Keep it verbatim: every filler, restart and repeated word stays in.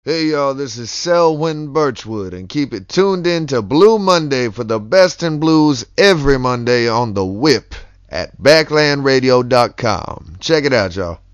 Hey y'all, this is Selwyn Birchwood, and keep it tuned in to Blue Monday for the best in blues every Monday on The Whip at backland radio dot com. Check it out, y'all.